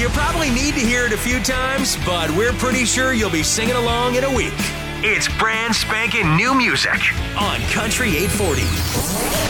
You probably need to hear it a few times, but we're pretty sure you'll be singing along in a week. It's brand spanking new music on Country 840.